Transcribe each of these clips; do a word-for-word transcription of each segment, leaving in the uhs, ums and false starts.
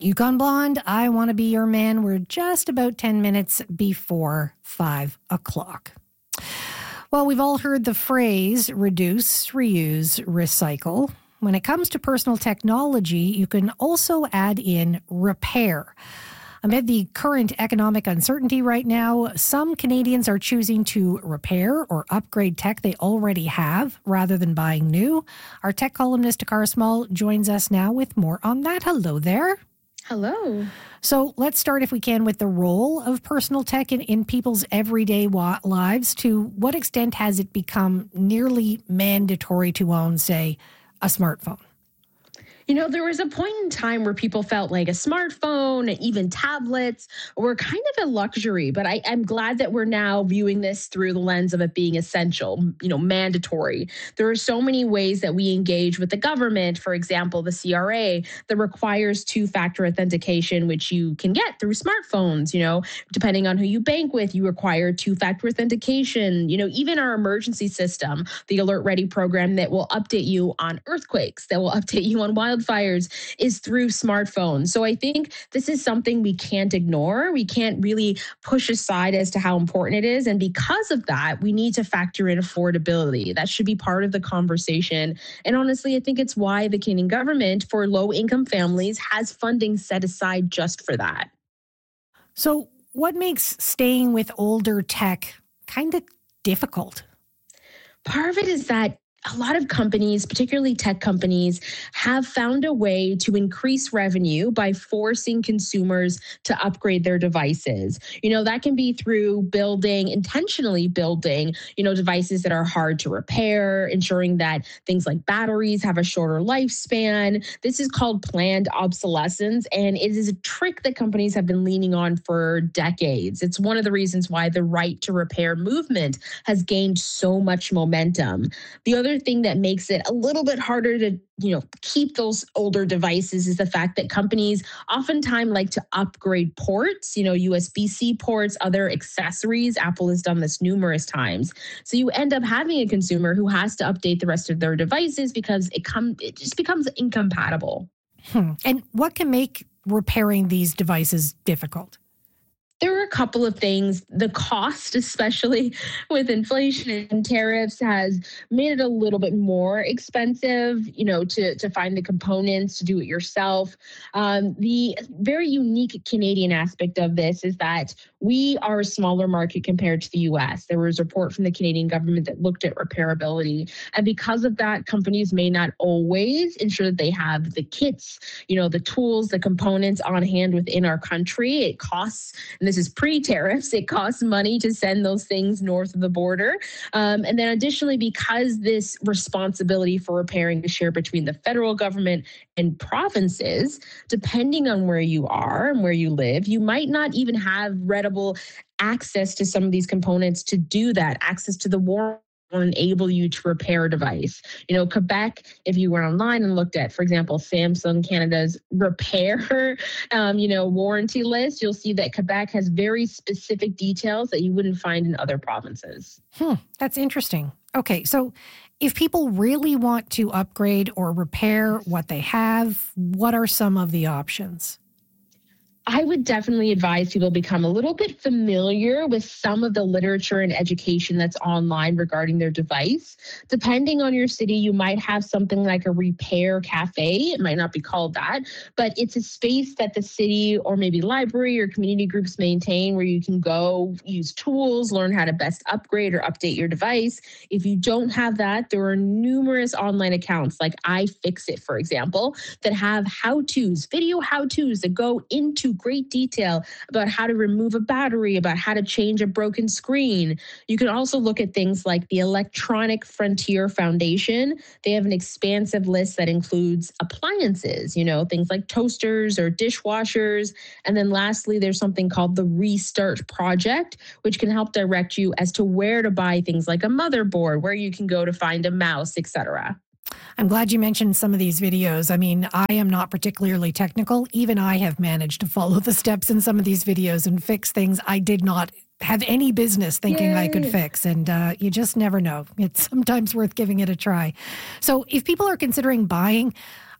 Yukon Blonde, I Want to Be Your Man. We're just about ten minutes before five o'clock. Well, we've all heard the phrase reduce, reuse, recycle. When it comes to personal technology, you can also add in repair. Amid the current economic uncertainty right now, some Canadians are choosing to repair or upgrade tech they already have rather than buying new. Our tech columnist, Takara Small, joins us now with more on that. Hello there. Hello. So let's start, if we can, with the role of personal tech in, in people's everyday wa- lives. To what extent has it become nearly mandatory to own, say, a smartphone? You know, there was a point in time where people felt like a smartphone and even tablets were kind of a luxury. But I, I'm glad that we're now viewing this through the lens of it being essential, you know, mandatory. There are so many ways that we engage with the government, for example, the C R A, that requires two-factor authentication, which you can get through smartphones. You know, depending on who you bank with, you require two-factor authentication. You know, even our emergency system, the Alert Ready program that will update you on earthquakes, that will update you on wildfires, is through smartphones. So I think this is something we can't ignore. We can't really push aside as to how important it is. And because of that, we need to factor in affordability. That should be part of the conversation. And honestly, I think it's why the Canadian government for low-income families has funding set aside just for that. So what makes staying with older tech kind of difficult? Part of it is that a lot of companies, particularly tech companies, have found a way to increase revenue by forcing consumers to upgrade their devices. You know, that can be through building, intentionally building, you know, devices that are hard to repair, ensuring that things like batteries have a shorter lifespan. This is called planned obsolescence, and it is a trick that companies have been leaning on for decades. It's one of the reasons why the right to repair movement has gained so much momentum. The other thing that makes it a little bit harder to, you know, keep those older devices is the fact that companies oftentimes like to upgrade ports, you know, U S B-C ports, other accessories. Apple has done this numerous times. So you end up having a consumer who has to update the rest of their devices because it come it just becomes incompatible. Hmm. And what can make repairing these devices difficult? There are a couple of things. The cost, especially with inflation and tariffs, has made it a little bit more expensive, you know, to, to find the components, to do it yourself. Um, the very unique Canadian aspect of this is that we are a smaller market compared to the U S. There was a report from the Canadian government that looked at repairability. And because of that, companies may not always ensure that they have the kits, you know, the tools, the components on hand within our country. It costs, and this is pre-tariffs, it costs money to send those things north of the border. Um, and then additionally, because this responsibility for repairing is shared between the federal government and provinces, depending on where you are and where you live, you might not even have readable access to some of these components to do that, access to the warranty will enable you to repair a device. You know, Quebec, if you went online and looked at, for example, Samsung Canada's repair, um, you know, warranty list, you'll see that Quebec has very specific details that you wouldn't find in other provinces. Hmm, that's interesting. Okay, so if people really want to upgrade or repair what they have, what are some of the options? I would definitely advise people become a little bit familiar with some of the literature and education that's online regarding their device. Depending on your city, you might have something like a repair cafe. It might not be called that, but it's a space that the city or maybe library or community groups maintain where you can go use tools, learn how to best upgrade or update your device. If you don't have that, there are numerous online accounts like iFixit, for example, that have how-tos, video how-tos that go into great detail about how to remove a battery, about how to change a broken screen. You can also look at things like the Electronic Frontier Foundation. They have an expansive list that includes appliances, you know, things like toasters or dishwashers. And then lastly, there's something called the Restart Project, which can help direct you as to where to buy things like a motherboard, where you can go to find a mouse, et cetera. I'm glad you mentioned some of these videos. I mean, I am not particularly technical. Even I have managed to follow the steps in some of these videos and fix things I did not have any business thinking Yay. I could fix. And uh, you just never know. It's sometimes worth giving it a try. So if people are considering buying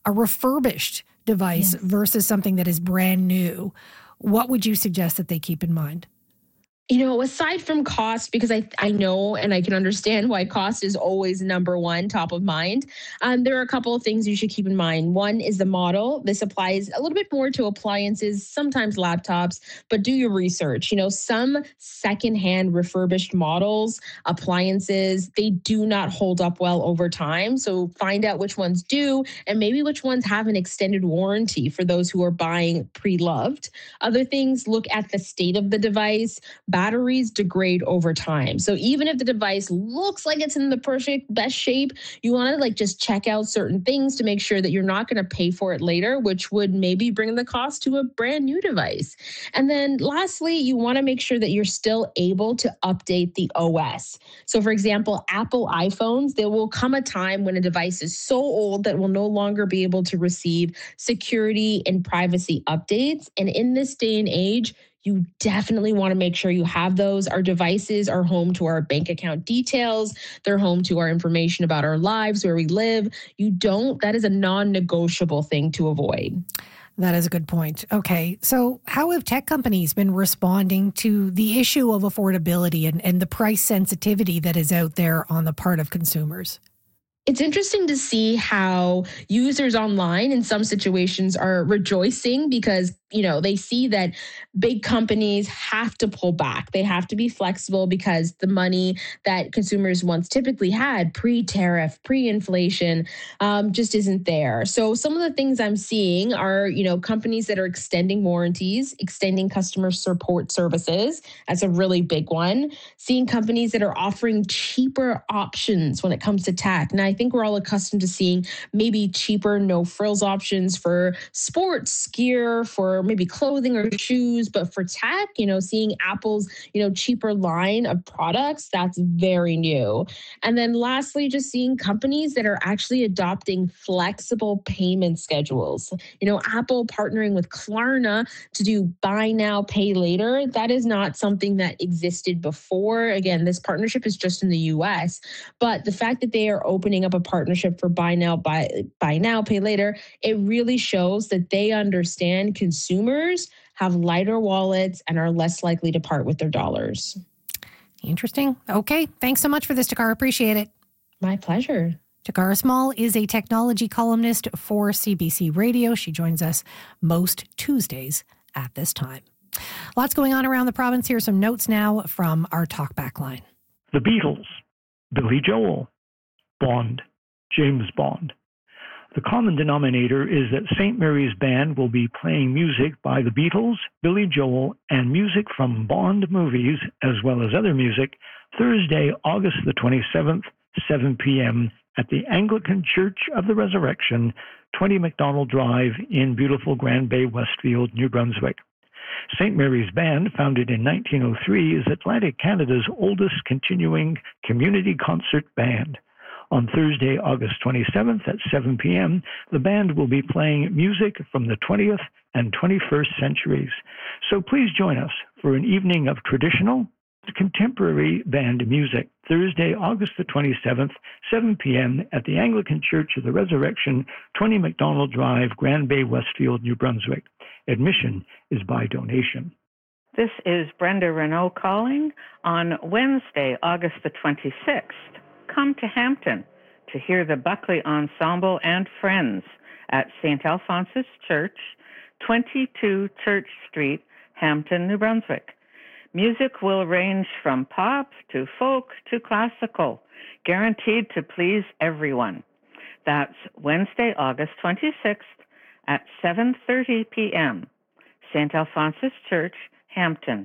a refurbished device yes. versus something that is brand new, what would you suggest that they keep in mind? You know, aside from cost, because I, I know and I can understand why cost is always number one, top of mind, um, there are a couple of things you should keep in mind. One is the model. This applies a little bit more to appliances, sometimes laptops, but do your research. You know, some secondhand refurbished models, appliances, they do not hold up well over time. So find out which ones do and maybe which ones have an extended warranty for those who are buying pre-loved. Other things, look at the state of the device. Batteries degrade over time. So even if the device looks like it's in the perfect best shape, you want to like just check out certain things to make sure that you're not going to pay for it later, which would maybe bring the cost to a brand new device. And then lastly, you want to make sure that you're still able to update the O S. So for example, Apple iPhones, there will come a time when a device is so old that will no longer be able to receive security and privacy updates. And in this day and age, you definitely want to make sure you have those. Our devices are home to our bank account details. They're home to our information about our lives, where we live. You don't, that is a non-negotiable thing to avoid. That is a good point. Okay. So how have tech companies been responding to the issue of affordability and, and the price sensitivity that is out there on the part of consumers? It's interesting to see how users online in some situations are rejoicing because, you know, they see that big companies have to pull back. They have to be flexible because the money that consumers once typically had pre-tariff, pre-inflation, um, just isn't there. So some of the things I'm seeing are, you know, companies that are extending warranties, extending customer support services. That's a really big one. Seeing companies that are offering cheaper options when it comes to tech. Now, I think we're all accustomed to seeing maybe cheaper no frills options for sports gear, for maybe clothing or shoes, but for tech, you know, seeing Apple's, you know, cheaper line of products, that's very new. And then lastly, just seeing companies that are actually adopting flexible payment schedules. You know, Apple partnering with Klarna to do buy now, pay later. That is not something that existed before. Again, this partnership is just in the U S, but the fact that they are opening up a partnership for buy now, buy, buy now, pay later, it really shows that they understand consumers have lighter wallets and are less likely to part with their dollars. Interesting. Okay. Thanks so much for this, Takara. Appreciate it. My pleasure. Takara Small is a technology columnist for C B C Radio. She joins us most Tuesdays at this time. Lots going on around the province. Here are some notes now from our talkback line. The Beatles, Billy Joel, Bond, James Bond. The common denominator is that Saint Mary's Band will be playing music by the Beatles, Billy Joel, and music from Bond movies, as well as other music, Thursday, August the twenty-seventh, seven p.m. at the Anglican Church of the Resurrection, twenty McDonald Drive in beautiful Grand Bay, Westfield, New Brunswick. Saint Mary's Band, founded in nineteen oh three, is Atlantic Canada's oldest continuing community concert band. On Thursday, August twenty-seventh at seven p.m., the band will be playing music from the twentieth and twenty-first centuries. So please join us for an evening of traditional, contemporary band music, Thursday, August the twenty-seventh, seven p.m. at the Anglican Church of the Resurrection, twenty McDonald Drive, Grand Bay, Westfield, New Brunswick. Admission is by donation. This is Brenda Renault calling on Wednesday, August the twenty-sixth. Come to Hampton to hear the Buckley Ensemble and Friends at Saint Alphonsus Church, twenty-two Church Street, Hampton, New Brunswick. Music will range from pop to folk to classical, guaranteed to please everyone. That's Wednesday, August twenty-sixth at seven thirty p.m. Saint Alphonsus Church, Hampton.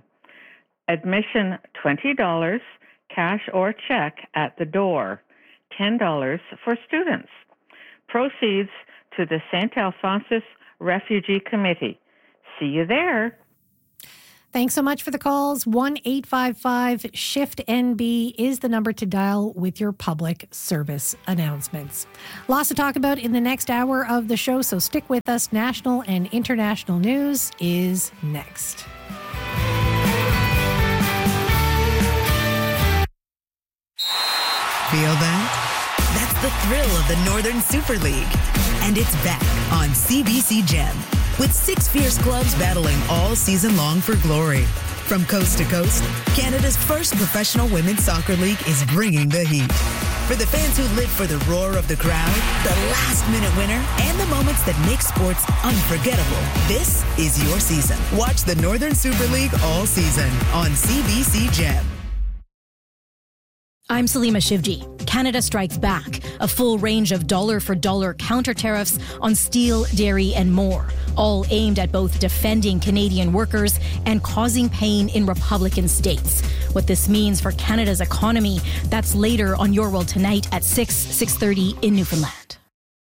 Admission twenty dollars, cash or check at the door, ten dollars for students. Proceeds to the Saint Alphonsus Refugee Committee. See you there. Thanks so much for the calls. one eight five five shift N B is the number to dial with your public service announcements. Lots to talk about in the next hour of the show, so stick with us. National and international news is next. Feel that? That's the thrill of the Northern Super League. And it's back on C B C Gem, with six fierce clubs battling all season long for glory. From coast to coast, Canada's first professional women's soccer league is bringing the heat. For the fans who live for the roar of the crowd, the last-minute winner, and the moments that make sports unforgettable, this is your season. Watch the Northern Super League all season on C B C Gem. I'm Salima Shivji. Canada strikes back. A full range of dollar-for-dollar counter tariffs on steel, dairy, and more, all aimed at both defending Canadian workers and causing pain in Republican states. What this means for Canada's economy, that's later on Your World Tonight at six, six thirty in Newfoundland.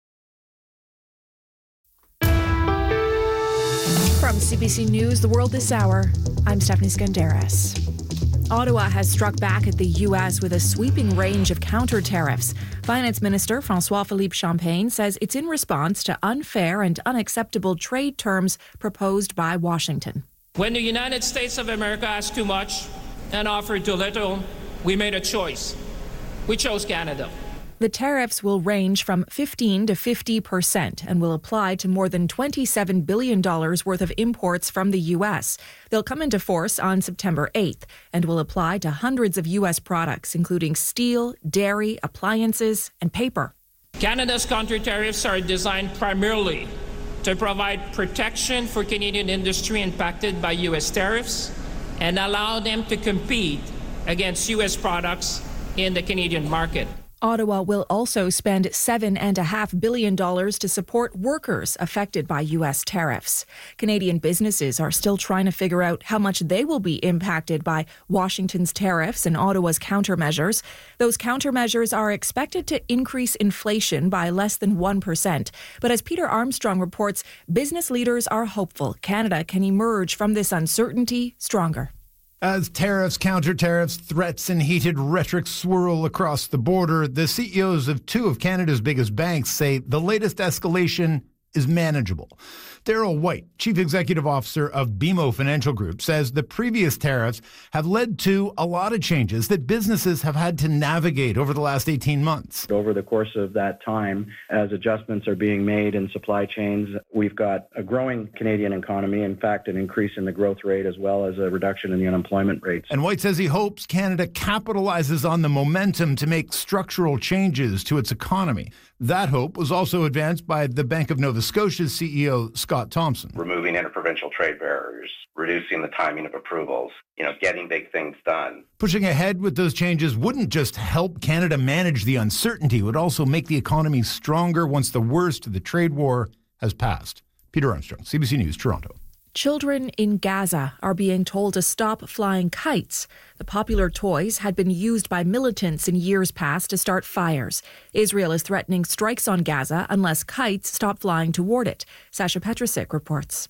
From C B C News, The World This Hour, I'm Stephanie Skandaris. Ottawa has struck back at the U S with a sweeping range of counter tariffs. Finance Minister François-Philippe Champagne says it's in response to unfair and unacceptable trade terms proposed by Washington. When the United States of America asked too much and offered too little, we made a choice. We chose Canada. The tariffs will range from fifteen to fifty percent and will apply to more than twenty-seven billion dollars worth of imports from the U S. They'll come into force on September eighth and will apply to hundreds of U S products, including steel, dairy, appliances, and paper. Canada's counter tariffs are designed primarily to provide protection for Canadian industry impacted by U S tariffs and allow them to compete against U S products in the Canadian market. Ottawa will also spend seven point five billion dollars to support workers affected by U S tariffs. Canadian businesses are still trying to figure out how much they will be impacted by Washington's tariffs and Ottawa's countermeasures. Those countermeasures are expected to increase inflation by less than one percent. But as Peter Armstrong reports, business leaders are hopeful Canada can emerge from this uncertainty stronger. As tariffs, counter-tariffs, threats, and heated rhetoric swirl across the border, the C E Os of two of Canada's biggest banks say the latest escalation is manageable. Darryl White, Chief Executive Officer of B M O Financial Group, says the previous tariffs have led to a lot of changes that businesses have had to navigate over the last eighteen months. Over the course of that time, as adjustments are being made in supply chains, we've got a growing Canadian economy, in fact, an increase in the growth rate as well as a reduction in the unemployment rates. And White says he hopes Canada capitalizes on the momentum to make structural changes to its economy. That hope was also advanced by the Bank of Nova Scotia's C E O, Scott Thompson. Removing interprovincial trade barriers, reducing the timing of approvals, you know, getting big things done. Pushing ahead with those changes wouldn't just help Canada manage the uncertainty, it would also make the economy stronger once the worst of the trade war has passed. Peter Armstrong, C B C News, Toronto. Children in Gaza are being told to stop flying kites. The popular toys had been used by militants in years past to start fires. Israel is threatening strikes on Gaza unless kites stop flying toward it. Sasha Petrusik reports.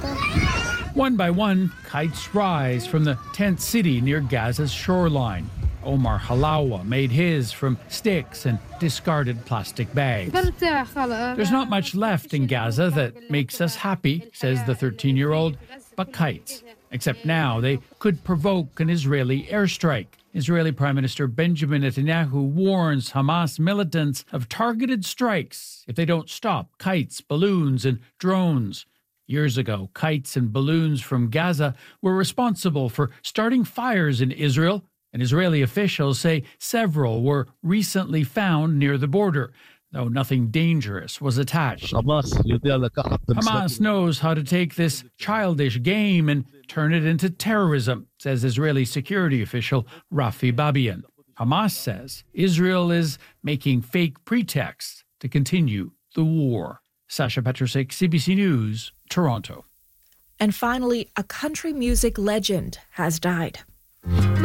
One by one, kites rise from the tent city near Gaza's shoreline. Omar Halawa made his from sticks and discarded plastic bags. There's not much left in Gaza that makes us happy, says the thirteen-year-old, but kites. Except now they could provoke an Israeli airstrike. Israeli Prime Minister Benjamin Netanyahu warns Hamas militants of targeted strikes if they don't stop kites, balloons, and drones. Years ago, kites and balloons from Gaza were responsible for starting fires in Israel, and Israeli officials say several were recently found near the border, though nothing dangerous was attached. Hamas knows how to take this childish game and turn it into terrorism, says Israeli security official Rafi Babian. Hamas says Israel is making fake pretexts to continue the war. Sasha Petrusik, C B C News, Toronto. And finally, a country music legend has died.